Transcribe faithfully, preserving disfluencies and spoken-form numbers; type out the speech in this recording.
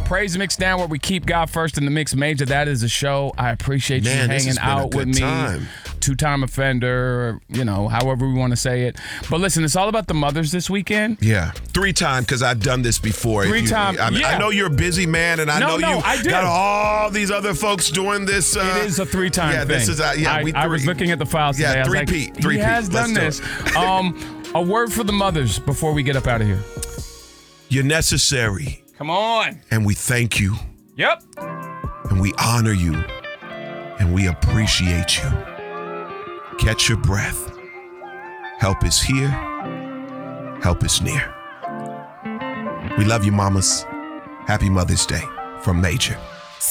Praise Mix Down, where we keep God first in the mix. Major, that is a show. I appreciate Man, you this has hanging been a out good with me. time. Two-time offender, you know, however we want to say it. But listen, it's all about the mothers this weekend. Yeah, three time because I've done this before. Three You- time, I, mean, yeah. I know you're a busy man, and I No, know no, you I did. got all these other folks doing this. Uh, It is a three-time yeah, thing. this is uh, yeah. I, we I was three- looking at the files Yeah, today. I was like, three-peat, three-peat. he has Let's done do this. it. um, a word for the mothers before we get up out of here. You're necessary, Come on. and we thank you, Yep. and we honor you, and we appreciate you. Catch your breath. Help is here. Help is near. We love you, mamas. Happy Mother's Day from Major.